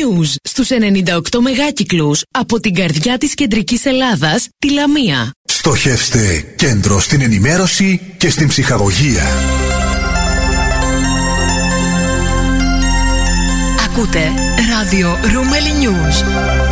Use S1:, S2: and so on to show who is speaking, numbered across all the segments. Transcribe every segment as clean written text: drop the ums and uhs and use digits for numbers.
S1: News στους 98 μεγάκυκλους από την καρδιά της κεντρικής Ελλάδας, τη Λαμία.
S2: Στοχεύστε κέντρο στην ενημέρωση και στην ψυχαγωγία.
S1: Ακούτε ράδιο Ρούμελι News.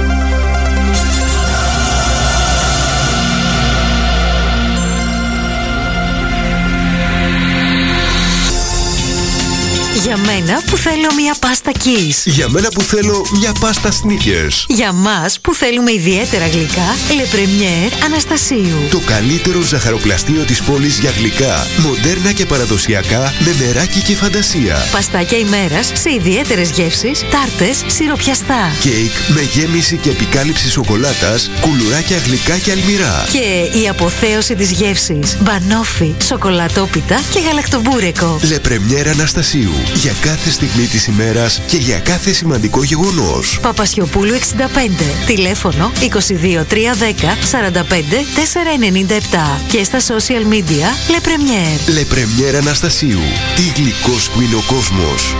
S1: Για μένα που θέλω μια πάστα Kiss.
S3: Για μένα που θέλω μια πάστα Snickers.
S1: Για μας που θέλουμε ιδιαίτερα γλυκά, Le Premier Αναστασίου.
S3: Το καλύτερο ζαχαροπλαστείο της πόλης για γλυκά, μοντέρνα και παραδοσιακά, με νεράκι και φαντασία.
S1: Παστάκια ημέρας σε ιδιαίτερες γεύσεις, τάρτες, σιροπιαστά.
S3: Κέικ με γέμιση και επικάλυψη σοκολάτας, κουλουράκια γλυκά και αλμυρά.
S1: Και η αποθέωση της γεύσης, μπανόφι, σοκολατόπιτα και γαλακτομπούρεκο.
S3: Le Premier Αναστασίου. Για κάθε στιγμή της ημέρας και για κάθε σημαντικό γεγονός.
S1: Παπασιοπούλου 65. Τηλέφωνο 22 310 45 497. Και στα social media Le Premier.
S3: Le Premier Αναστασίου. Τι γλυκός που είναι ο κόσμος.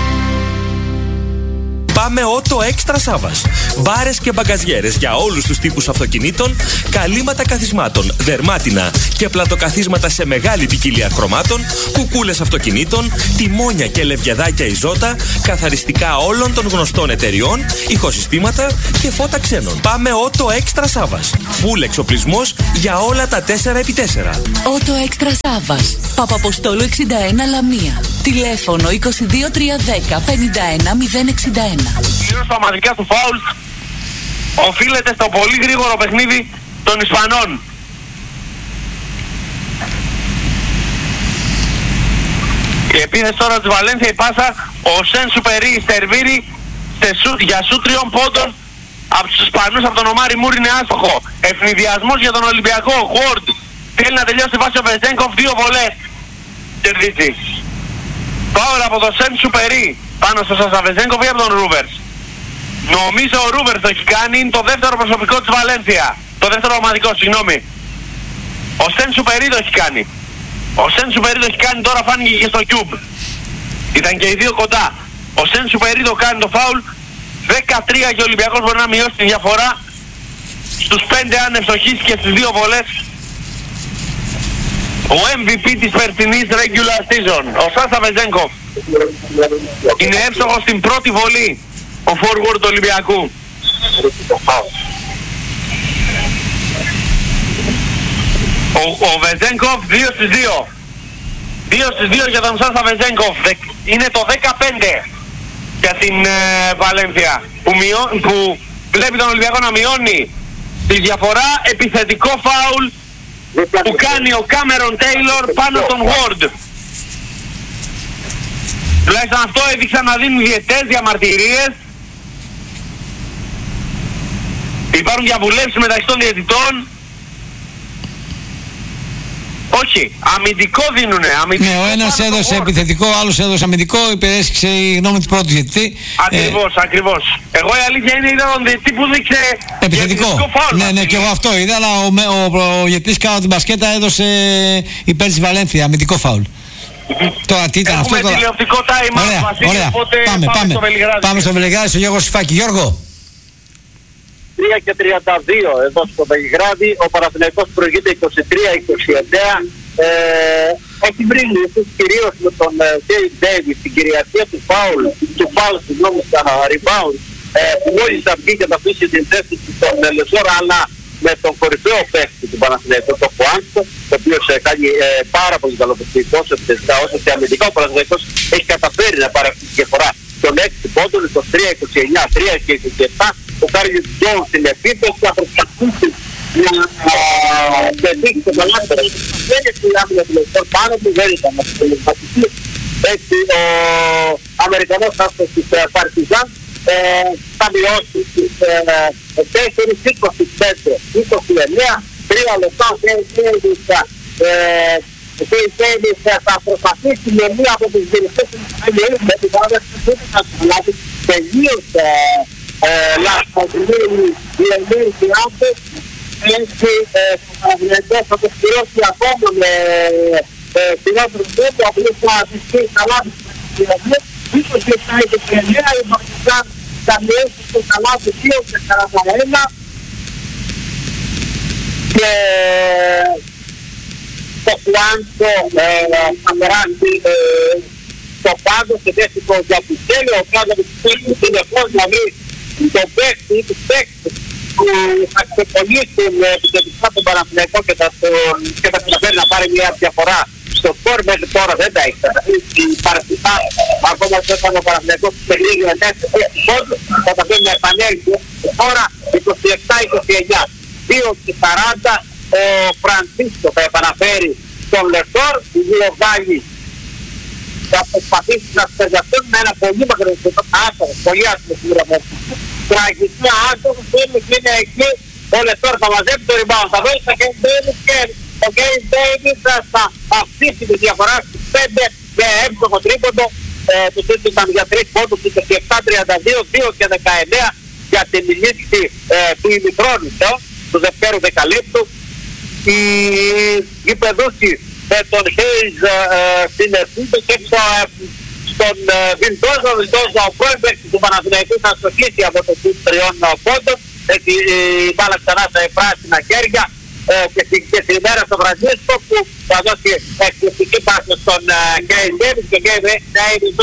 S4: Πάμε Ότο Έξτρα Σάββας. Μπάρες και μπαγκαζιέρες για όλους τους τύπους αυτοκινήτων, καλύματα καθισμάτων, δερμάτινα και πλατοκαθίσματα σε μεγάλη ποικιλία χρωμάτων, κουκούλες αυτοκινήτων, τιμόνια και λευκεδάκια Ιζότα, καθαριστικά όλων των γνωστών εταιριών, ηχοσυστήματα και φώτα ξένων. Πάμε Ότο Έξτρα Σάββας. Φουλ εξοπλισμός για όλα τα 4x4.
S5: Ότο Έξτρα Σάββας. Παπαποστόλου 61 Λαμία. Τηλέφωνο 22 310 51 061.
S6: Στα ομαδικά του φάουλ οφείλεται στο πολύ γρήγορο παιχνίδι των Ισπανών. Η επίθεση τώρα της Βαλένθια, η πάσα, ο Σεν Σουπερί στερβίρει για σου 3 πόντων από τους Ισπανούς, από τον Ομάρι Μούρ, είναι άστοχο. Ευνηδιασμός για τον Ολυμπιακό. Γουόρντ θέλει να τελειώσει τη βάση ο Βεζέγκοφ, 2 βολές κερδίσει. Φάουλ από τον Σεν Σουπερί πάνω στο Σασαβεζέγκοφ ή από τον Ρούβερς. Νομίζω ο Ρούβερς το έχει κάνει, είναι το δεύτερο προσωπικό της Βαλένθια. Το δεύτερο ομαδικό, συγγνώμη. Ο Σεν Σουπερί το έχει κάνει. Ο Σεν Σουπερί το έχει κάνει, τώρα φάνηκε και στο Cube. Ήταν και οι δύο κοντά. Ο Σεν Σουπερί το κάνει το φάουλ. 13 και ο Ολυμπιακός μπορεί να μειώσει τη διαφορά στους 5 αν ευστοχίσει και στις 2 βολές. Ο MVP της περσινής regular season, ο Σάσα Βεζέγκοφ, είναι εύστοχος στην πρώτη βολή, ο forward του Ολυμπιακού. Ο Βεζέγκοφ 2 στις 2. 2 στις 2 για τον Σάσα Βεζέγκοφ. Είναι το 15 για την Βαλένθια που βλέπει τον Ολυμπιακό να μειώνει τη διαφορά. Επιθετικό φάουλ που κάνει ο Κάμερον Τέιλορ πάνω στον Ward. Τουλάχιστον αυτό έδειξαν να δίνουν διαιτές, διαμαρτυρίες. Υπάρχουν διαβουλεύσεις μεταξύ των διαιτητών. Όχι, αμυντικό δίνουνε.
S7: Ναι, ο ένας έδωσε επιθετικό, ο άλλος έδωσε αμυντικό, υπερέσχισε η γνώμη του πρώτου διαιτητή.
S6: Ακριβώς, ακριβώς. Εγώ η αλήθεια είναι είδα τον διαιτητή που δείξε
S7: επιθετικό φάουλ. Ναι, και εγώ αυτό είδα, αλλά ο διαιτητής κάτω την μπασκέτα έδωσε υπέρ της Βαλένθια αμυντικό φάουλ. Τώρα τι ήταν αυτό?
S6: Έχουμε τηλεοπτικό time out, Βασίλη, οπότε πάμε στο Βελιγράδι.
S7: Πάμε στο Βελιγράδι, στο Γιώργο Σιφάκη. Γιώργο.
S8: 3 και 32 εδώ στο Βελιγράδι, ο Παναθηναϊκός προηγείται 23-29. Έχει βρει λύσεις κυρίως με τον Τζέι Ντέιβις στην κυριαρχία του φάουλ, συγγνώμη, στα rebound, που μόλις θα βγει και θα αφήσει την θέση του στον Λεζόρα, αλλά με τον κορυφαίο παίκτη του Παναθηναϊκού, τον Χουάντσο, ο οποίος κάνει πάρα πολύ καλό παιχνίδι, τόσο επιθετικά όσο και αμυντικά. Ο Παναθηναϊκός έχει καταφέρει να πάρει αυτή τη διαφορά των 6 πόντων, 23-29, 3 και 27. Ο Κάριους Τζόνς στην επίθεση θα προσπαθήσει να πετύχει το παλάτι. Δεν έχει άμυνα του Λεζόρ πάνω του, δεν ήταν να την. Έτσι ο Αμερικανός άστος της Παρτιζάν θα μειώσει τις 4-25-29, 3 λεπτά ο Κέι θα προσπαθήσει με μία από τις διελιστές του Ισραήλ με την παράδοση του Κασουλάτη τελείως λαθασμένοι διελμένοι άνθρωποι. Έτσι θα το στηρώσει ακόμα με φιλότερο τρόπο, απλώς θα αντιστήσει καλά τις διελμένες. 27-29 η Παρτιζάν θα μειώσει το καλάθι 2-41 και το Φουάντσο θα περάσει το πάντο σε θέση του Γιαπουσέλη. Ο πάντος του Γιαπουσέλη είναι πώς να βρει το παίκτη ή τους παίκτες που θα ξεκολλήσουν επιτελικά τον Παναθηναϊκό και θα καταφέρει να πάρει μια διαφορά στο σκορ. Μέχρι τώρα δεν τα ήξερα. Η Παρτιζάν, ακόμα και όταν ο Παναθηναϊκός σε λίγη με 4 πόντους, θα καταφέρει να επανέλθει. Τώρα 27-29. 2-40 ο Φρανσίσκο θα επαναφέρει τον Λεσόρ. Οι δύο Γάλλοι θα προσπαθήσουν να συνεργαστούν με ένα πολύ μακρινό άσχο, πολύ άσχο σύγχρονο. Τραγική άσχο, είναι εκεί, ο Λεσόρ θα μαζέψει το rebound, θα δώσει στα Κέιν Ντέιβις και ο Κέιν Ντέιβις θα αυξήσει τη διαφορά στις 5 με εύστοχο τρίποντο. Τους ήταν για 3 πόντους, 27-32, 2 και 19 για την λύση του ημιχρόνου, του δευτέρου δεκαλέπτου. Οι γηπεδούκοι με τον Χέιζ στην ευθύνη και στον Βιλντόζα. Ο Βιλντόζα, ο πρώην παίκτης του Παναθηναϊκού, θα στοχίσει από το σουτ 3 πόντων. Η μπάλα ξανά στα πράσινα χέρια και στην ημέρα στο Φρανσίσκο που θα δώσει εκπληκτική πάση στον Γκέιν Ντέιβις και ο Γκέιν Ντέιβις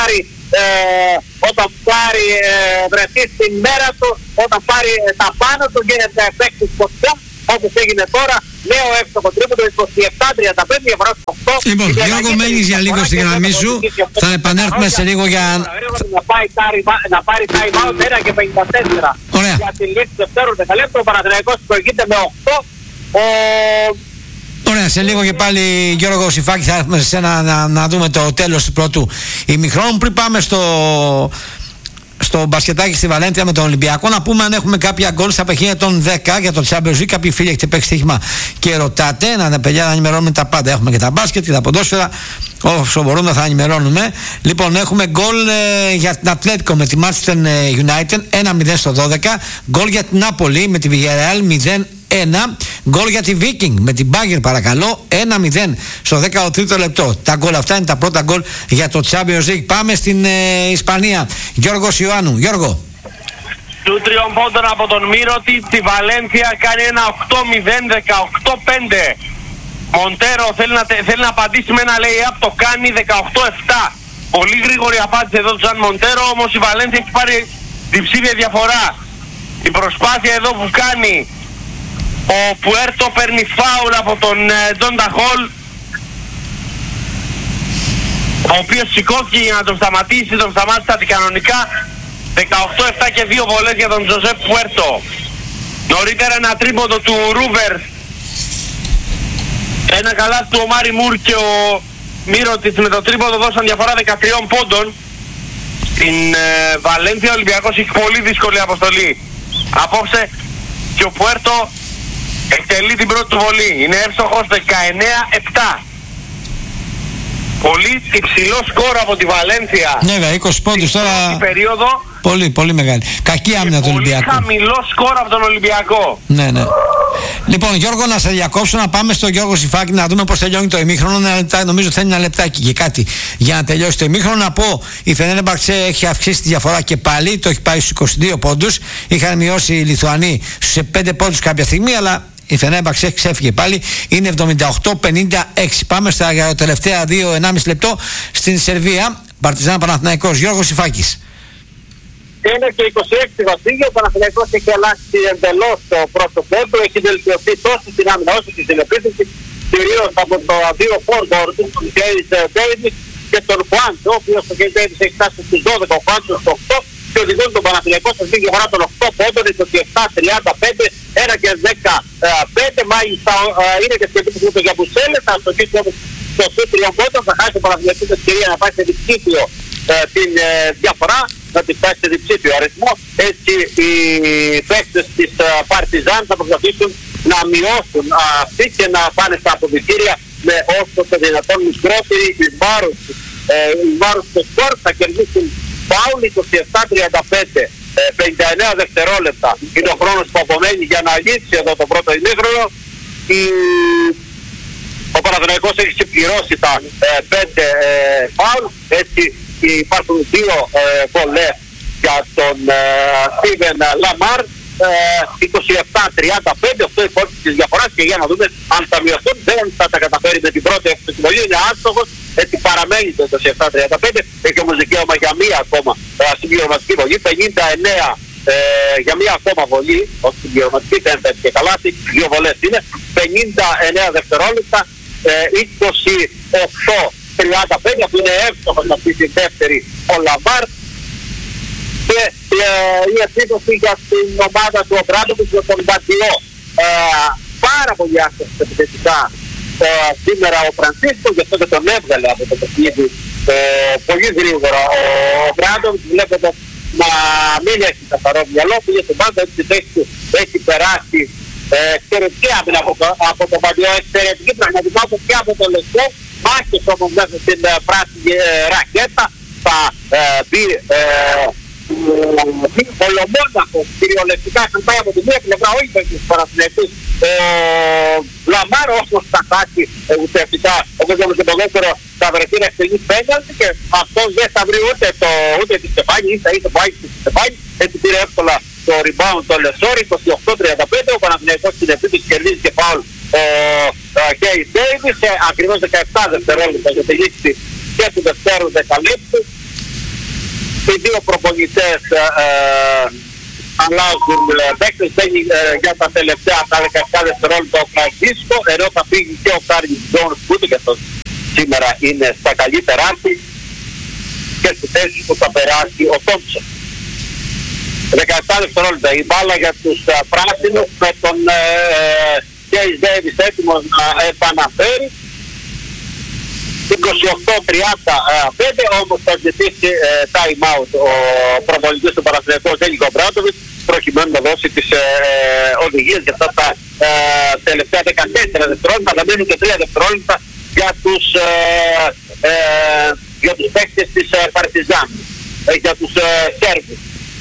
S8: όταν πάρει βρεθεί στην μέρα του, όταν πάρει τα πάνω του γίνεται παίκτης φωτιά, όπως έγινε τώρα, νέο εύστοχο τρίποντο 27-35, διαφορά στο 8.
S7: Λοιπόν, Γιώργο, μένεις για λίγο στη γραμμή σου, θα επανέλθουμε σε λίγο για...
S8: Να πάρει time out 1 και 54.
S7: Ωραία.
S8: Για τη λύση του δευτέρου δεκαλέπτου, ο Παναθηναϊκός προηγείται με 8.
S7: Ωραία, σε λίγο και πάλι Γιώργο Σιφάκη θα έρθουμε σε σένα να δούμε το τέλος του πρώτου ημιχρόνου. Πριν πάμε στο μπασκετάκι στη Βαλένθια με τον Ολυμπιακό, να πούμε αν έχουμε κάποια γκολ στα παιχνίδια των 10 για το Champions League. Κάποιοι φίλοι έχετε παίξει στοίχημα και ρωτάτε, παιδιά, να ενημερώνουμε τα πάντα. Έχουμε και τα μπάσκετ και τα ποδόσφαιρα, όσο μπορούμε θα ενημερώνουμε. Λοιπόν, έχουμε γκολ για την Ατλέτικο με τη Manchester United 1-0 στο 12, γκολ για την Νάπολη με τη Villarreal 0-1, γκολ για τη Viking με την Bayern, παρακαλώ, 1-0 στο 13ο λεπτό. Τα γκολ αυτά είναι τα πρώτα γκολ για το Champions League. Πάμε στην Ισπανία. Γιώργος Ιωάννου. Γιώργο.
S6: Του 3 πόντων από τον Μύρωτη, τη Βαλένθια κάνει ένα 8-0, 18-5. Μοντέρο θέλει να απαντήσει με ένα lay-up, το κάνει 18-7. Πολύ γρήγορη απάντηση εδώ του Ζαν Μοντέρο, όμως η Βαλένθια έχει πάρει διψήφια διαφορά. Η προσπάθεια εδώ που κάνει ο Πουέρτο παίρνει φάουλ από τον Τζόντα Χολ, ο οποίος σηκώθηκε για να τον σταματήσει, τον σταμάτησε αντικανονικά. 18-7 και 2 βολές για τον Τζοζέπ Πουέρτο. Νωρίτερα ένα τρίποντο του Ρούβερ, ένα καλάθι του Ομάρι Μουρ και ο Μύρωτης με το τρίποντο δώσαν διαφορά 13 πόντων. Στην Βαλένθια ο Ολυμπιακός έχει πολύ δύσκολη αποστολή απόψε και ο Πουέρτο εκτελεί την πρώτη του βολή. Είναι εύστοχος 19-7. Πολύ υψηλό σκορ από τη Βαλένθια.
S7: Ναι, 20 πόντους τώρα.
S6: Περίοδο.
S7: Πολύ, πολύ μεγάλη. Κακή άμυνα του Ολυμπιακού.
S6: Πολύ χαμηλό σκορ από τον Ολυμπιακό.
S7: Ναι, ναι. Λοιπόν, Γιώργο, να σε διακόψω, να πάμε στο Γιώργο Σιφάκη να δούμε πώς τελειώνει το ημίχρονο. Νομίζω θέλει ένα λεπτάκι και κάτι για να τελειώσει το ημίχρονο. Να πω, η Φενέρμπαχτσε έχει αυξήσει τη διαφορά και πάλι, το έχει πάει στους 22 πόντους. Είχαν μειώσει οι Λιθουανοί στους 5 πόντους κάποια στιγμή, αλλά η Φενέρμπαχτσε ξέφυγε πάλι. Είναι 78-56. Πάμε στα τελευταία 2-1,5 λεπτό στην Σερβία. Παρτιζάν Παναθηναϊκός. Γιώργος Σιφάκης.
S8: Είναι και 26 βασίλειο, ο Παναθηναϊκός έχει αλλάξει εντελώς το πρόσωπό του, έχει βελτιωθεί τόσο στην άμυνα όσο και στην επίθεση, κυρίως από το δύο φόρντορ του, τον Κέιν Ντέιβις και τον Φουάντσο, ο οποίος ο Κέιν Ντέιβις έχει φτάσει στους 12, ο Φουάντσο στους 8 και οδηγούν τον Παναθηναϊκό σε αυτή τη διαφορά των 8 πόντων, 27-35, 1 και 15, μάλιστα είναι και στην επίθεση του Γιαμπουσέλε, θα στοχίσει όμως στο σουτ 3 πόντων, θα χάσει ο Παναθηναϊκός την ευκαιρία να πάει σε διψήφιο την διαφορά, να την φτάσει σε διψήφιο αριθμό. Έτσι οι παίκτες της Παρτιζάν θα προσπαθήσουν να μειώσουν αυτή και να πάνε στα αποδυτήρια με όσο το δυνατόν μικρότερη εις βάρος του σκορ. Θα κερδίσουν φάουλ 27-35, 59 δευτερόλεπτα είναι ο χρόνος που απομένει για να λύσει εδώ το πρώτο ημίχρονο. Ο Παναθηναϊκός έχει συμπληρώσει τα 5 φάουλ, έτσι υπάρχουν 2 βολές για τον Στίβεν Λαμάρ. 27-35, αυτό η φόρτιση της διαφοράς, και για να δούμε αν θα μειωθούν. Δεν θα τα καταφέρει με την πρώτη ευστοχή, είναι άστοχος, έτσι παραμένει το 27-35. Έχει όμως δικαίωμα για μία ακόμα συμπληρωματική βολή, 59 για μία ακόμα βολή, όχι συμπληρωματική, δεν θα και καλάθι, δύο βολές είναι, 59 δευτερόλεπτα, 28-35, που είναι εύστοχος αυτή τη δεύτερη ο Λαμάρ. Και η επίδοση για την ομάδα του Ομπράντοβιτς με τον Μπαντιό. Πάρα πολύ άστοχος επιθετικά σήμερα ο Φρανσίσκο, γι' αυτό και τον έβγαλε από το παιχνίδι πολύ γρήγορα ο Ομπράντοβιτς, βλέπετε να μην έχει καθαρό μυαλό του, γιατί πάντα έχει περάσει εξαιρετική άμυνα από τον Μπαντιό, εξαιρετική πραγματικά και από το λεπτό, μάχες όμως μέσα στην πράσινη ρακέτα, θα μπει ολομόναχος κυριολεκτικά, πάει από τη μία πλευρά, όχι στους Παναθηναϊκούς ο Λαμάρ, όπως θα χάσει ουσιαστικά, όπως λέμε και το δεύτερο, θα βρεθεί να εκτελεί πέναλτι και αυτός δεν θα βρει ούτε τη Στεφάνη, ίσα που έχει τη Στεφάνη, έτσι πήρε εύκολα το rebound το Λεσόρι, 28-35, ο Παναθηναϊκός στην επίθεση κερδίζει και φάουλ ο Κέι Ντέιβις, ακριβώς 17 δευτερόλεπτα για τη λήξη και του δευτέρου δεκαλέπτου. Οι δύο προπονητές αλλάζουν παίκτες, μπαίνει για τα τελευταία τα 17 δευτερόλεπτα ο Φρανσίσκο, ενώ θα φύγει και ο Κάρις Τζόνς, που ούτε και αυτός σήμερα είναι στα καλύτερά του, και στη θέση που θα περάσει ο Τόμψον. 17 δευτερόλεπτα η μπάλα για τους πράσινους, με τον Κέις Ντέιβις έτοιμος να επαναφέρει. 28-35, όμως θα ζητήσει time out ο προπονητής του Παναθηναϊκού Ζέλικο Μπράντοβιτς, προκειμένου να δώσει τις οδηγίες για αυτά τα τελευταία 14 δευτερόλεπτα, θα μείνουν και 3 δευτερόλεπτα για τους παίκτες της Παρτιζάν, για τους Σέρβους.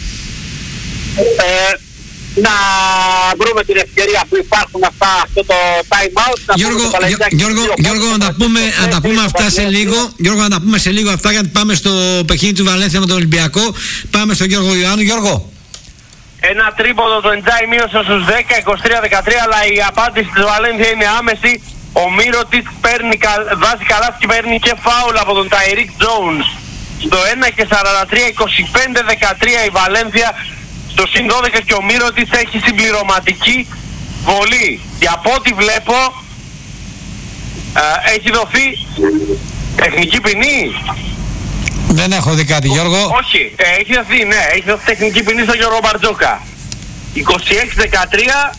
S8: Να βρούμε την ευκαιρία που υπάρχουν αυτό το time out.
S7: Γιώργο, να τα πούμε αυτά σε λίγο. Γιώργο, να τα πούμε σε λίγο αυτά, γιατί πάμε στο παιχνίδι του Βαλένθια με τον Ολυμπιακό. Πάμε στον Γιώργο Ιωάννου. Γιώργο.
S6: Ένα τρίποδο το Εντζάι μείωσε στους 10, 23-13, αλλά η απάντηση της Βαλένθια είναι άμεση. Ο Μύρωτιτς βάζει καλάθι και παίρνει και φάουλ από τον Ταϊρίκ Τζόουνς. Στο 1 και 43, 25-13 η Βαλένθια. Στο συν 12 και ο Μύρωτιτς έχει συμπληρωματική βολή. Και από ό,τι βλέπω έχει δοθεί τεχνική ποινή.
S7: Δεν έχω δει κάτι, Γιώργο.
S6: Όχι, έχει δοθεί τεχνική ποινή στον Γιώργο Μπαρτζόκα. 26-13.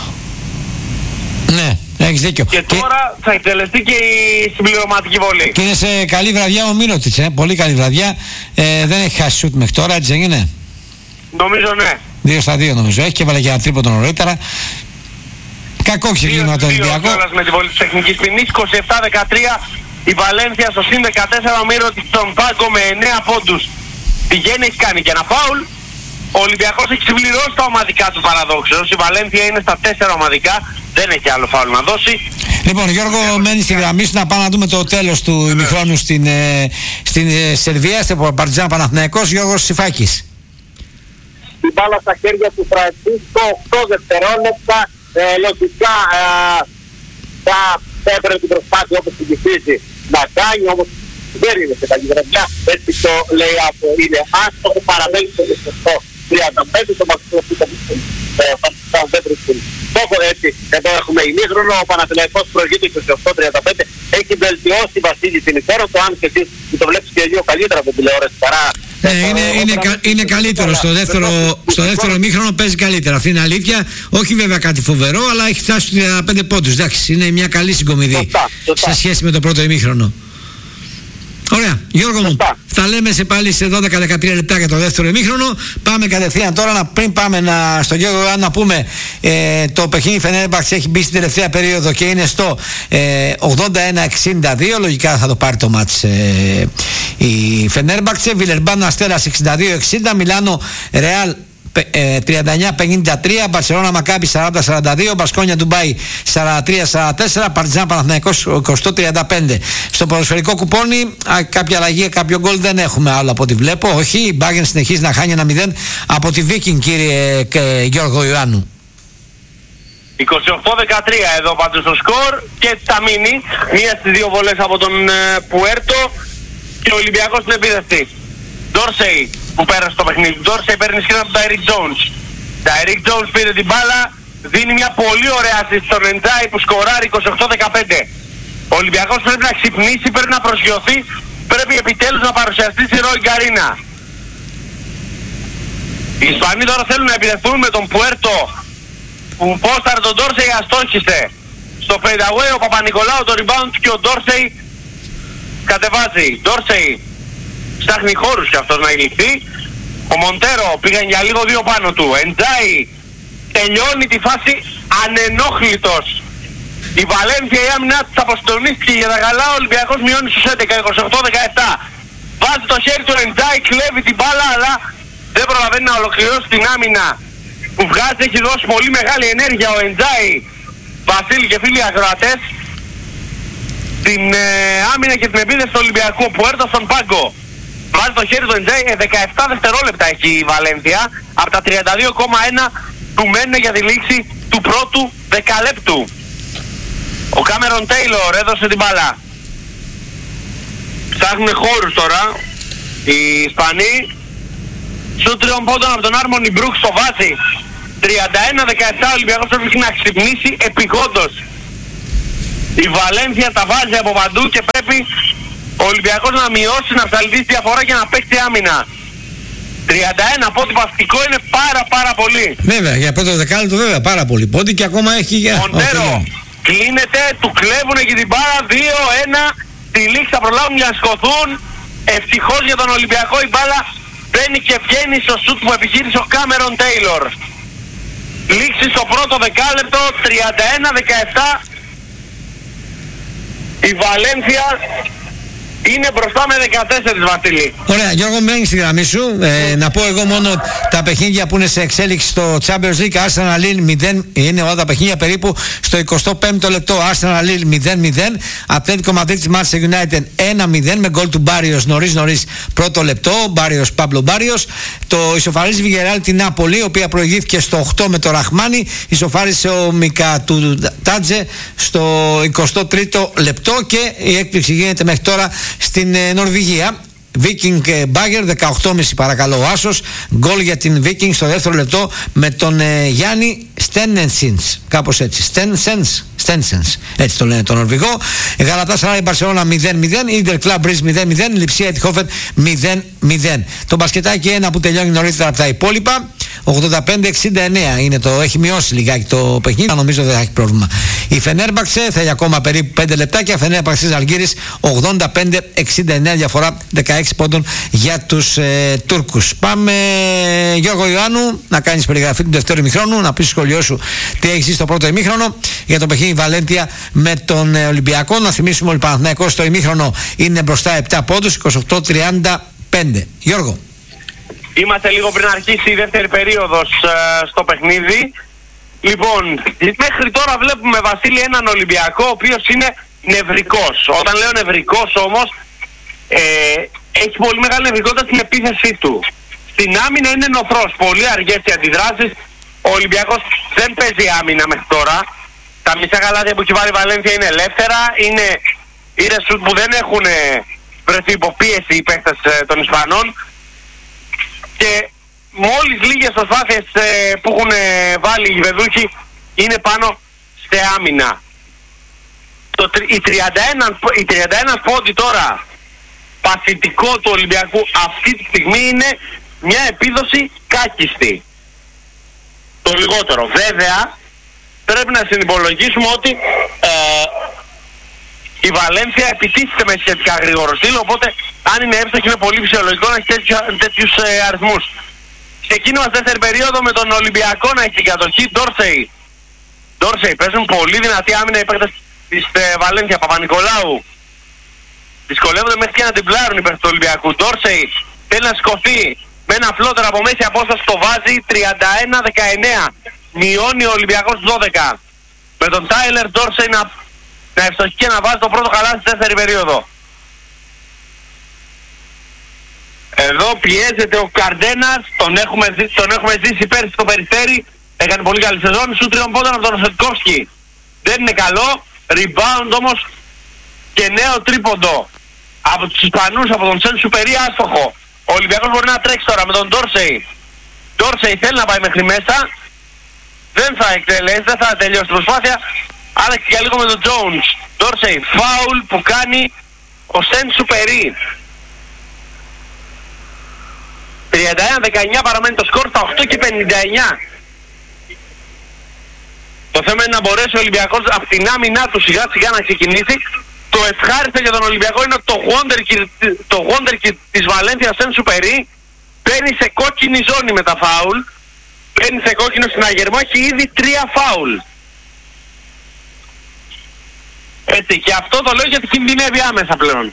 S7: Ναι, έχεις δίκιο.
S6: Και τώρα θα εκτελεστεί και η συμπληρωματική βολή. Και
S7: είναι σε καλή βραδιά ο Μύρωτιτς, πολύ καλή βραδιά. Δεν έχει χάσει σουτ μέχρι τώρα, έτσι δεν είναι?
S6: Νομίζω ναι.
S7: 2-2 νομίζω έχει, και έβαλε και ένα τρίποντο νωρίτερα. Κακό ξεκίνημα το Ολυμπιακό.
S6: Με τη βολή της τεχνικής ποινής. 27-13 η Βαλένθια στο συν 14, ο Μύρωτιτς στον πάγκο με 9 πόντους. Πηγαίνει, έχει κάνει και ένα φάουλ. Ο Ολυμπιακός έχει συμπληρώσει τα ομαδικά του παραδόξεως. Η Βαλένθια είναι στα 4 ομαδικά. Δεν έχει άλλο φάουλ να δώσει.
S7: Λοιπόν, Γιώργο, μένει στη γραμμή σου, να πάμε να δούμε το τέλος του ημιχρόνου στην Σερβία, στο Παρτιζάν Παναθηναϊκός. Γιώργος Σιφάκης.
S8: Η μπάλα στα χέρια του Φρανσίσκο, 8 δευτερόλεπτα, λογικά θα έπαιρνε την προσπάθεια όπως συνηθίζει να κάνει, όμως δεν είναι σε καλή βραδιά, έτσι το λέει από είναι άστοχο, παραμένει στο 35, το μαθητικό δεν βρίσκουν στόχο, έτσι εδώ έχουμε ημίχρονο, ο Παναθηναϊκός προηγείται 28-35, έχει βελτιώσει Βασίλη την εικόνα του, αν και εσύ το βλέπεις και λίγο καλύτερα από την τηλεόραση παρά.
S7: Είναι καλύτερο στο δεύτερο ημίχρονο, παίζει καλύτερα. Αυτή είναι αλήθεια. Όχι βέβαια κάτι φοβερό, αλλά έχει φτάσει στους 35 πόντους. Εντάξει, είναι μια καλή συγκομιδή σε σχέση με το πρώτο ημίχρονο. Ωραία, Γιώργο μου, θα λέμε σε πάλι σε 12-13 λεπτά για το δεύτερο ημίχρονο. Πάμε κατευθείαν τώρα, πριν πάμε στον Γιώργο, να πούμε το παιχνίδι Φενέρμπαχτσε έχει μπει στην τελευταία περίοδο και είναι στο 81-62. Λογικά θα το πάρει το μάτς η Φενέρμπαχτσε. Βιλερμπάν Αστέρας 62-60. Μιλάνο Ρεάλ 39-53, Μπαρσελόνα Μακάμπι 40-42, Μπασκόνια Ντουμπάι 43-44, Παρτιζάν Παναθηναϊκός 28-35. Στο ποδοσφαιρικό κουπόνι κάποια αλλαγή, κάποιο γκολ δεν έχουμε άλλο από ό,τι βλέπω. Όχι, η Μπάγεν συνεχίζει να χάνει 1-0 από τη Βίκινγκ, κύριε Γιώργο Ιωάννου.
S6: 28-13 εδώ πάντως στο σκορ και θα μείνει μία στις δύο βολές από τον Πουέρτο και ο Ολυμπιακός στην επίδευση. Ντόρσεϊ που πέρασε το παιχνίδι. Ντόρσεϊ παίρνει σκήνα από τον Τάιρικ Τζόουνς. Τάιρικ Τζόουνς πήρε την μπάλα, δίνει μια πολύ ωραία assist στον Εντζάι που σκοράρει 28-15. Ο Ολυμπιακός πρέπει να ξυπνήσει, πρέπει να προσγειωθεί, πρέπει επιτέλους να παρουσιαστεί στη Ροϊ Γκαρίνα. Οι Ισπανοί τώρα θέλουν να επιδευτούν με τον Πουέρτο που πόσταρε τον Ντόρσεϊ, αστόχησε. Στο fadeaway ο Παπα-Νικολάου το rebound και ο Ντόρσεϊ κατεβάζει. Ντόρσεϊ ψάχνει χώρους και αυτός να ηλικθεί. Ο Μοντέρο πήγαν για λίγο δύο πάνω του. Εντζάι τελειώνει τη φάση ανενόχλητος. Η Βαλένθια, η άμυνα της αποστολίστηκε για τα καλά. Ο Ολυμπιακός μειώνει στους 11, 28-17. Βάζει το χέρι του Εντζάι, κλέβει την μπάλα αλλά δεν προλαβαίνει να ολοκληρώσει την άμυνα που βγάζει. Έχει δώσει πολύ μεγάλη ενέργεια ο Εντζάι. Βασίλη και φίλοι ακροατές, την άμυνα και την επίδεση του Ολυμπιακού που έρθει στον πάγκο. Βάζει το χέρι του Εντζάι, 17 δευτερόλεπτα έχει η Βαλένθια από τα 32,1 που μένουν για τη λήξη του πρώτου δεκαλέπτου. Ο Κάμερον Τέιλορ έδωσε την μπάλα. Ψάχνουν χώρους τώρα οι Ισπανοί. Σου τριών πόντων από τον Άρμονι Μπρουκ στο βάζει. 31-17 ο Ολυμπιακός πρέπει να ξυπνήσει επειγόντως. Η Βαλένθια τα βάζει από παντού και πρέπει ο Ολυμπιακός να μειώσει, να ψαλτήσει διαφορά και να παίξει άμυνα. 31 πόντι παστικό είναι πάρα πολύ.
S7: Βέβαια, για πρώτο δεκάλεπτο βέβαια πάρα πολύ πόντι και ακόμα έχει για...
S6: Μοντέρο κλείνεται, του κλέβουνε και την μπάλα 2-1. Τη λήξη θα προλάβουν για να σκοθούν. Ευτυχώς για τον Ολυμπιακό η μπάλα μπαίνει και βγαίνει στο σουτ που επιχείρησε ο Κάμερον Τέιλορ. Λήξη στο πρώτο δεκάλεπτο, 31-17. Η Βαλένθια είναι μπροστά με 14, Βασίλη.
S7: Ωραία, Γιώργο, μένεις στη γραμμή σου. Να πω εγώ μόνο τα παιχνίδια που είναι σε εξέλιξη στο Champions League. Arsenal Lille 0, είναι όλα τα παιχνίδια περίπου στο 25ο λεπτό. Arsenal Lille 0-0. Ατλέτικο Μαδρίτης Manchester United 1-0 με γκολ του Μπάριος νωρίς πρώτο λεπτό. Μπάριος, Παύλο Μπάριος. Το ισοφαρίζει Βιγεράλ την Νάπολη, η οποία προηγήθηκε στο 8 με το Ραχμάνι. Ισοφάρισε ο Μικα του Τάτζε στο 23ο λεπτό και η έκπληξη γίνεται μέχρι τώρα στην Νορβηγία. Viking Bagger 18,5 παρακαλώ ο άσος. Γκολ για την Viking στο δεύτερο λεπτό με τον Γιάννη Στένενσινς, κάπως έτσι, Στένσενς, έτσι το λένε το Νορβηγό. Γαλατάσαράι Μπαρσελόνα 0-0, Ίντερ Κλαμπ Μπριζ 0-0, Λιψία Ετιχόφεν 0-0. Το μπασκετάκι ένα που τελειώνει νωρίτερα από τα υπόλοιπα. 85-69 είναι το, έχει μειώσει λιγάκι το παιχνίδι, νομίζω δεν θα έχει πρόβλημα. Η Φενέρμπαξε θέλει ακόμα περίπου 5 λεπτάκια. Φενέρμπαξε Αλγύρης 85-69 διαφορά 16 πόντων για τους Τούρκους. Πάμε Γιώργο Ιωάννου να κάνεις περιγραφή του δεύτερου ημιχρόνου, να πεις σχολείο σου τι έχεις στο πρώτο ημίχρονο για το παιχνίδι Βαλένθια με τον Ολυμπιακό. Να θυμίσουμε ότι ο Παναθηναϊκός στο ημίχρονο είναι μπροστά 7 πόντους, 28-35. Γιώργο.
S6: Είμαστε λίγο πριν αρχίσει η δεύτερη περίοδος στο παιχνίδι. Λοιπόν, μέχρι τώρα βλέπουμε, Βασίλη, έναν Ολυμπιακό ο οποίος είναι νευρικός. Όταν λέω νευρικός όμως, έχει πολύ μεγάλη νευρικότητα στην επίθεσή του. Στην άμυνα είναι νοθρός, πολύ αργές οι αντιδράσεις. Ο Ολυμπιακός δεν παίζει άμυνα μέχρι τώρα. Τα μισά καλάθια που έχει βάλει η Βαλένθια είναι ελεύθερα. Είναι σουτ που δεν έχουν βρεθεί υποπίεση οι παίκτες των Ισπανών. Και μόλις λίγες προσπάθειες που έχουν βάλει οι Βεδούχοι είναι πάνω σε άμυνα. Οι 31 πόντι τώρα παθητικό του Ολυμπιακού αυτή τη στιγμή είναι μια επίδοση κάκιστη. Το λιγότερο. Βέβαια πρέπει να συνυπολογίσουμε ότι η Βαλένθια επιτίθεται με σχετικά γρήγορο στυλ, οπότε αν είναι εύστοχη είναι πολύ φυσιολογικό να έχει τέτοιους αριθμούς. Ξεκίνημα στη δεύτερη περίοδο με τον Ολυμπιακό να έχει την κατοχή. Ντόρσεϊ παίζουν πολύ δυνατή άμυνα οι παίκτες της Βαλένθια. Παπα-Νικολάου δυσκολεύονται μέχρι και να την πλάρουν οι παίκτες του Ολυμπιακού. Ντόρσεϊ θέλει να σηκωθεί, με ένα φλότερ από μέση απόσταση το βάζει 31-19. Μειώνει ο Ολυμπιακός 12. Με τον Τάιλερ Ντόρσεϊ να ευστοχεί και να βάζει το πρώτο καλάθι στη δεύτερη περίοδο. Εδώ πιέζεται ο Καρντένας, τον έχουμε ζήσει πέρσι στο Περιστέρι, έκανε πολύ καλή σεζόν, σου τριών πόντων από τον Σετκόφσκι. Δεν είναι καλό, rebound όμως και νέο τρίποντο από τους Ισπανούς, από τον Σεν Σουπερί, άστοχο. Ο Ολυμπιακός μπορεί να τρέξει τώρα με τον Ντόρσεϊ. Ντόρσεϊ θέλει να πάει μέχρι μέσα, δεν θα εκτελέσει, δεν θα τελειώσει την προσπάθεια. Άλλαξε για λίγο με τον Jones. Ντόρσεϊ, φάουλ που κάνει ο Σεν Σουπερί. 31-19 παραμένει το σκορ στα 8 και 59. Το θέμα είναι να μπορέσει ο Ολυμπιακός από την άμυνά του σιγά σιγά να ξεκινήσει. Το ευχάριστο για τον Ολυμπιακό είναι ότι το Wonderkid της Βαλένθια Σεν Σουπερί παίρνει σε κόκκινη ζώνη με τα φάουλ. Παίρνει σε κόκκινο συναγερμό, έχει ήδη 3 φάουλ. Έτσι, και αυτό το λέω γιατί κινδυνεύει άμεσα πλέον.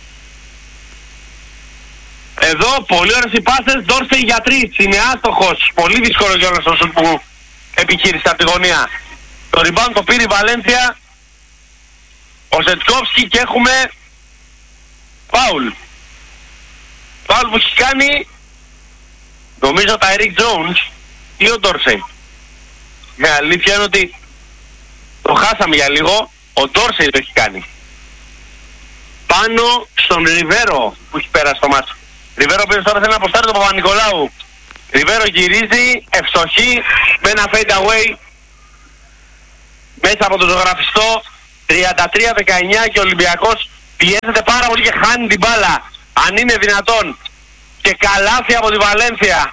S6: Εδώ πολύ ωραίες οι πάσες, Ντόρσεϊ για 3, είναι άστοχος. Πολύ δύσκολο κιόλας το σουτ που επιχείρησε από τη γωνία. Το rebound το πήρε η Βαλένθια, ο Ζετκόφσκι, και έχουμε φάουλ. Φάουλ που έχει κάνει, νομίζω, τα Eric Jones ή ο Ντόρσεϊ. Η αλήθεια είναι ότι το χάσαμε για λίγο, ο Ντόρσεϊ το έχει κάνει. Πάνω στον Ριβέρο που έχει πέρασει το μάτσο. Ριβέρο που τώρα θέλει να αποστάρει τον Παπα-Νικολάου. Ριβέρο γυρίζει, ευστοχή, με ένα fade away μέσα από το ζωγραφιστό. 33-19 και ο Ολυμπιακός πιέζεται πάρα πολύ και χάνει την μπάλα. Αν είναι δυνατόν. Και καλάθι από τη Βαλένθια.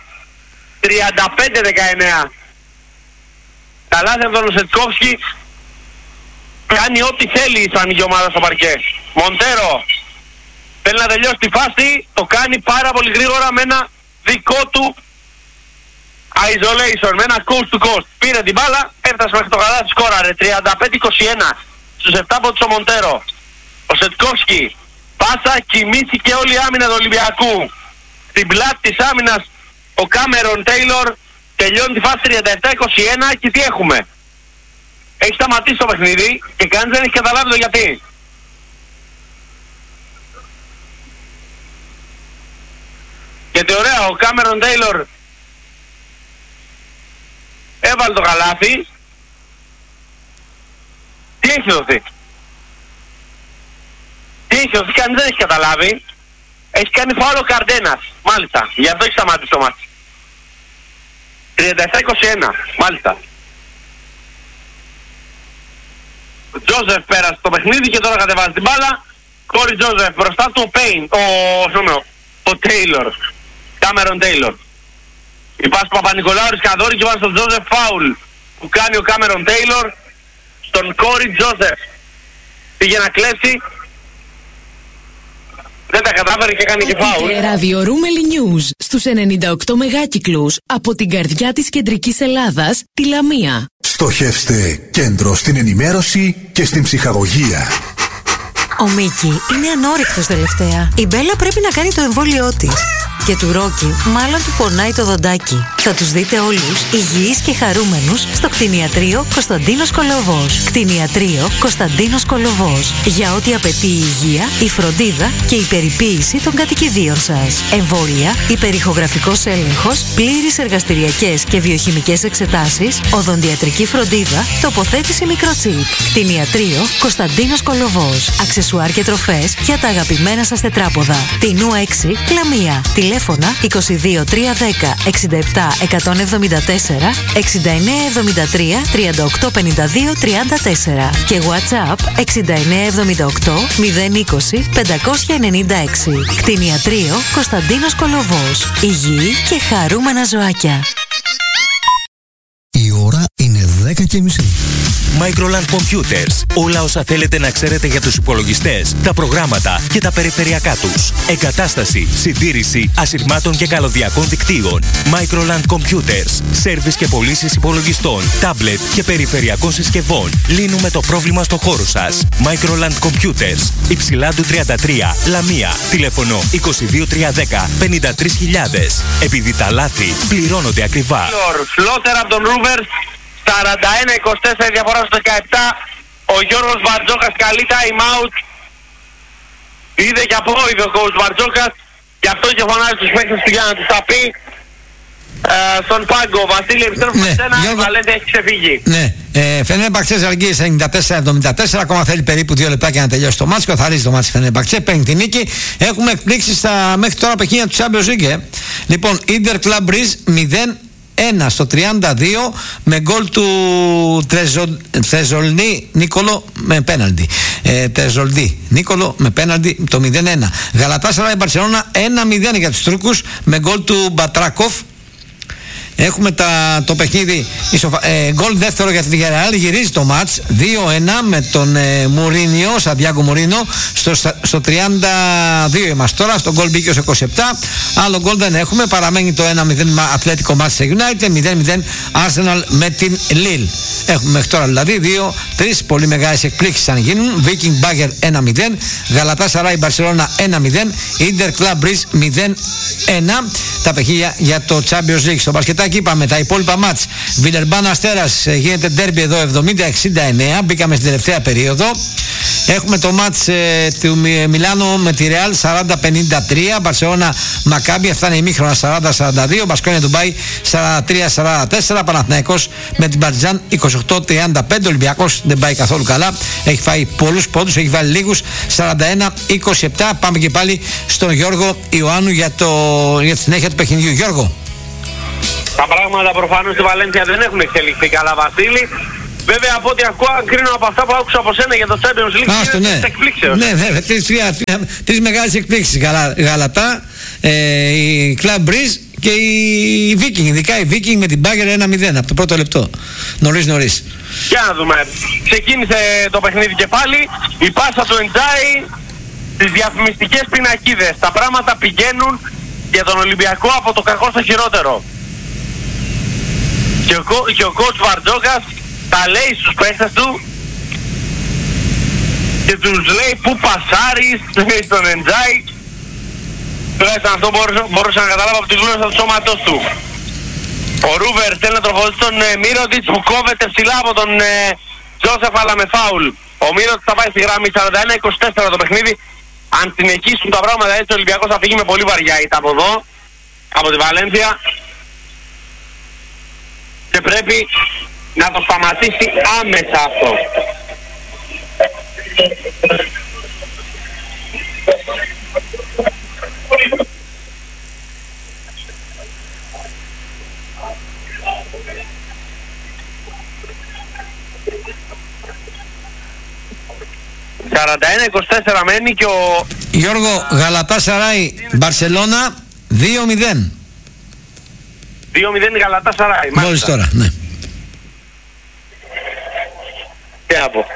S6: 35-19. Καλάθι από τον Σετκόφσκι. Κάνει ό,τι θέλει η Ισπανική ομάδα στο παρκέ. Μοντέρο θέλει να τελειώσει τη φάση, το κάνει πάρα πολύ γρήγορα με ένα δικό του isolation, με ένα coast to coast. Πήρε την μπάλα, έφτασε μέχρι το καλάθι, σκόραρε 35-21 στους 7 πόντους ο Μοντέρο. Ο Σετκόφσκι, πάσα, κοιμήθηκε όλη η άμυνα του Ολυμπιακού. Στην πλάτη της άμυνας ο Κάμερον Τέιλορ τελειώνει τη φάση 37-21 και τι έχουμε? Έχει σταματήσει το παιχνίδι και κανείς δεν έχει καταλάβει το γιατί. Γιατί ωραία, ο Κάμερον Τέιλορ έβαλε το καλάθι. Τι έχει δοθεί? Τι έχει δοθεί, κανείς δεν έχει καταλάβει. Έχει κάνει φάουλ ο Καρντένας, μάλιστα. Γι' αυτό έχει σταματήσει το μάτι. 37-21, μάλιστα. Ο Τζόζεφ πέρασε το παιχνίδι και τώρα κατεβάζει την μπάλα. Κόρι Τζόζεφ, μπροστά του ο Πέιν, ο Τέιλορ. Κάμερον Τέιλορ. Η πάση του Παπα-Νικολάου ρισκαδόρη και βάζει στον Τζόζεφ φάουλ που κάνει ο Κάμερον Τέιλορ στον Κόρι Τζόζεφ. Πήγε να κλέψει, δεν τα κατάφερε και έκανε και φάουλ.
S5: Ραδιορούμελη News στους 98 μεγάκυκλους από την καρδιά της κεντρικής Ελλάδας, τη Λαμία.
S2: Στοχεύστε κέντρο στην ενημέρωση και στην ψυχαγωγία.
S1: Ο Μίκη είναι ανόρυκτος τελευταία. Η Μπέλα πρέπει να κάνει το εμβόλιό της. Και του Ρόκι μάλλον του πονάει το δοντάκι. Θα τους δείτε όλους υγιείς και χαρούμενους στο κτηνιατρίο Κωνσταντίνος Κολοβός. Κτηνιατρίο Κωνσταντίνος Κολοβός. Για ό,τι απαιτεί η υγεία, η φροντίδα και η περιποίηση των κατοικιδίων σας. Εμβόλια, υπερηχογραφικός έλεγχος, πλήρεις εργαστηριακές και βιοχημικές εξετάσεις, οδοντιατρική φροντίδα, τοποθέτηση μικροτσίπ. Κτηνιατρίο Κωνσταντίνος Κολοβός. Αξεσουάρ και τροφές για τα αγαπημένα σας τετράποδα. Τινού 6, Λαμία. Τηλέφωνα 22 310 67 174 69 73 38 52 34 και WhatsApp 69 78 020 596. Κτηνιατρίο Κωνσταντίνος Κολοβός. Υγιή και χαρούμενα ζωάκια.
S9: Η ώρα είναι 10 12,5.
S4: Microland Computers. Όλα όσα θέλετε να ξέρετε για τους υπολογιστές, τα προγράμματα και τα περιφερειακά τους. Εγκατάσταση, συντήρηση ασυρμάτων και καλωδιακών δικτύων. Microland Computers. Σέρβις και πωλήσεις υπολογιστών, τάμπλετ και περιφερειακών συσκευών. Λύνουμε το πρόβλημα στο χώρο σας. Microland Computers. Υψηλάντου 33, Λαμία. Τηλέφωνο 22310 53000. Επειδή τα λάθη πληρώνονται ακριβά.
S6: Φλότερ από τον Ρούπερτ. 41-24 διαφορά στο 17. Ο Γιώργος Μπαρτζόκας καλεί time out. Είδε και απόειδο ο coach Μπαρτζόκας. Γι' αυτό και φωνάζει τους παίκτες του για να τους τα πει. Στον πάγκο, Βασίλη, επιστρέφουμε σε ένα. Η Βαλένθια έχει ξεφύγει.
S7: Ναι, Φενέρμπαχτσε Ζαλγκίρις 94-74. Ακόμα θέλει περίπου 2 λεπτά για να τελειώσει το μάτς. Καθαρίζει το μάτς Φενέρμπαχτσε. Παίρνει την νίκη. Έχουμε εκπλήξεις στα μέχρι τώρα παιχνίδια του Champions League. Λοιπόν, Inter Club Breeze 0-1 στο 32 με γκολ του Τρεζολνί Νίκολο με πέναλτι. Τρεζολνί Νίκολο με πέναλτι το 0-1. Γαλατάσαράι Μπαρσελόνα 1-0 για τους Τούρκους με γκολ του Μπατράκοφ. Έχουμε το παιχνίδι γκολ δεύτερο για την Villarreal. Γυρίζει το μάτς 2-1 με τον Μουρίνιο, Σαντιάγκο Μουρίνιο στο 32 είμαστε τώρα. Στο γκολ μπήκε ως 27. Άλλο γκολ δεν έχουμε. Παραμένει το 1-0 Ατλέτικο Manchester United, 0-0 Arsenal με την Lille. Έχουμε μέχρι τώρα δηλαδή 2-3 πολύ μεγάλες εκπλήξεις αν γίνουν. Viking Bagger 1-0, Galatasaray Barcelona 1-0, Inter Club Breeze 0-1. Τα παιχνίδια για το Champions League. Στο μπασκετάκι είπαμε τα υπόλοιπα μάτς. Βιλερμπάν Αστέρας γίνεται ντέρμπι εδώ 70-69. Μπήκαμε στην τελευταία περίοδο. Έχουμε το μάτς του Μιλάνο με τη Ρεάλ 40-53. Μπαρσελόνα Μακάμπι, αυτά είναι ημίχρονα 40-42. Μπασκόνια Ντουμπάι 43-44. Παναθηναϊκός με την Παρτιζάν 28-35. Ολυμπιακός δεν πάει καθόλου καλά. Έχει φάει πολλούς πόντους, έχει βάλει λίγους 41-27. Πάμε και πάλι στον Γιώργο Ιωάννου για τη συνέχεια του παιχνιδιού. Γιώργο.
S6: Τα πράγματα προφανώς στη Βαλένθια δεν έχουν εξελιχθεί καλά, Βασίλη. Βέβαια από ό,τι ακούω, κρίνω από αυτά που άκουσα από σένα για το Champions League, είναι εκπλήξεως.
S7: Ναι, βέβαια, τρεις μεγάλες εκπλήξεις. Γαλατά, η Club Breeze και η Viking. Ειδικά η Viking με την Bagger 1-0 από το πρώτο λεπτό. Νωρίς.
S6: Για να δούμε. Ξεκίνησε το παιχνίδι και πάλι. Η πάσα του Εντζάι στις διαφημιστικές πινακίδες. Τα πράγματα πηγαίνουν για τον Ολυμπιακό από το κακό στο χειρότερο. Και ο coach Βαρτζόκας τα λέει στους παίχτες του και τους λέει που πασάρεις στον Εντζάι. Τουλάχιστον αυτό μπορούσα να καταλάβω από τη γλώσσα του σώματός του. Ο Ρούβερ θέλει να τροφοδοτήσει τον Μίροτιτς που κόβεται ψηλά από τον Τζόσεφ αλλά με φάουλ. Ο Μίροτιτς θα πάει στη γραμμή 41-24 το παιχνίδι. Αν συνεχίσουν τα πράγματα έτσι ο Ολυμπιακός θα φύγει με πολύ βαριά ήττα από εδώ, από τη Βαλένθια. Και πρέπει να το σταματήσει άμεσα αυτό. ...41-24 μένει και ο...
S7: Γιώργο, Γαλατάσαράι Μπαρσελόνα 2-0.
S6: 2-0 Γαλατάσαράι.
S7: Μόλις τώρα, ναι.
S6: Τι να πω.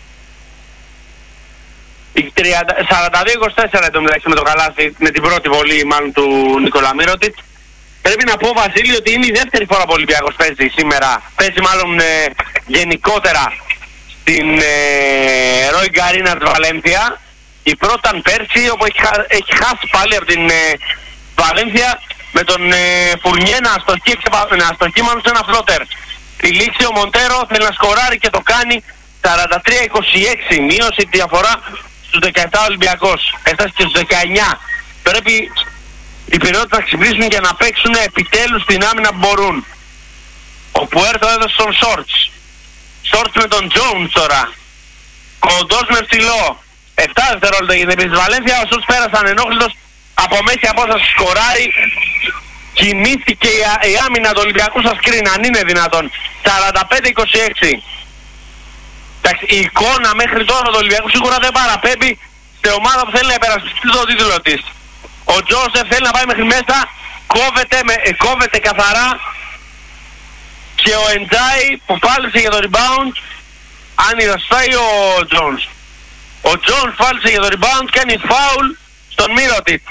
S6: 42-24 το μεταξύ με το καλάθι, με την πρώτη βολή μάλλον του Νικόλα Μίροτιτς. Πρέπει να πω, Βασίλη, ότι είναι η δεύτερη φορά που ο Ολυμπιακός παίζει σήμερα. Παίζει μάλλον γενικότερα στην Ρόι Γκαρίνα της Βαλένθια. Η πρώτη ήταν πέρσι, όπου έχει χάσει πάλι από την Βαλένθια με τον Φουρνιέ να αστοχεί μάλλον σε ένα φλότερ. Τη λήξη ο Μοντέρο θέλει να σκοράρει και το κάνει 43-26. Μείωσε τη διαφορά στους 17 Ολυμπιακός. Έφτασε και στους 19. Πρέπει οι πυραιώτες να ξυπνήσουν και να παίξουν επιτέλους την άμυνα που μπορούν. Ο Πουέρτο έδωσε στον Σόρτς. Σόρτς με τον Τζόουνς τώρα. Κοντός με ψηλό. 7 δευτερόλεπτα για την επίσης Βαλένθια. Ο Σόρτς πέρασε ανενόχλητος από μέση απόσταση σκοράρει. Κινήθηκε η άμυνα του Ολυμπιακού στα σκριν, αν είναι δυνατόν. 45-26. Εντάξει, η εικόνα μέχρι τώρα του Ολυμπιακού σίγουρα δεν παραπέμπει σε ομάδα που θέλει να υπερασπιστεί το τίτλο της. Ο Τζόσεφ θέλει να πάει μέχρι μέσα, κόβεται καθαρά. και ο Εντζάι που πάλεψε για το rebound. Αν είδασπάει ο Jones. Ο Jones πάλεψε για το rebound, κάνει foul στον Mirotic.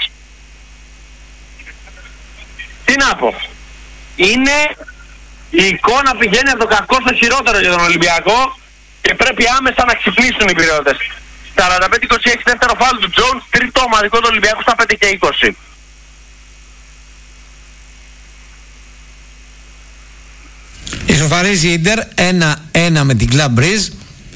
S6: Τι να πω. Είναι η εικόνα πηγαίνει από το κακό στο χειρότερο για τον Ολυμπιακό και πρέπει άμεσα να ξυπνήσουν οι πυραιώτες. 45-26 δεύτερο φάουλ του Jones, τρίτο ομαδικό του Ολυμπιακού στα 5 και 20.
S7: Ισοφαρίζει η Ίντερ 1-1 με την Club Breeze.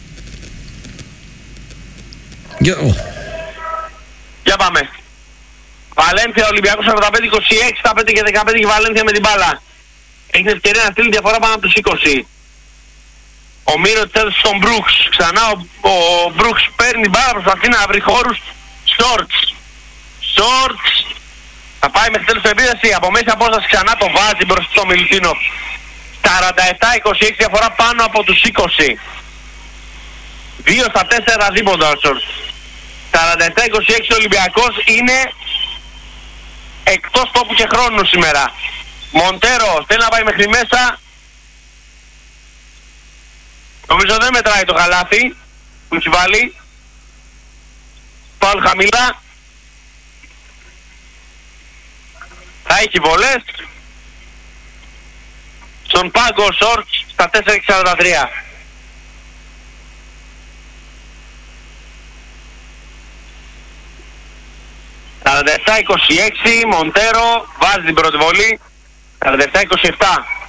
S6: Για πάμε. Βαλένθια Ολυμπιακός 45-26, στα 5 και 15 και Βαλένθια με την μπάλα. Έχει την ευκαιρία να στείλει διαφορά πάνω από τους 20. Ο Μύρωτς έδωσε στον Μπρούξ. Ξανά ο Μπρούξ παίρνει μπάλα, προσπαθεί να βρει χώρους. Σόρτς. Θα πάει μέχρι τέλος του επίδεση. Από μέση απόσταση ξανά το βάζει μπροστά στο Μιλουτίνοφ. 47-26 διαφορά πάνω από τους 20. 2 στα 4 δίποντα ο Σόρτς. 47-26 ο Ολυμπιακός είναι εκτός τόπου και χρόνου σήμερα. Μοντέρο θέλει να πάει μέχρι μέσα. Νομίζω δεν μετράει το καλάθι που έχει βάλει. Φάουλ χαμηλά. Θα έχει βολές. Στον πάγκο ο Σόρτς στα 4-43. Τα 47-26 Μοντέρο βάζει την πρώτη βολή. 47-27.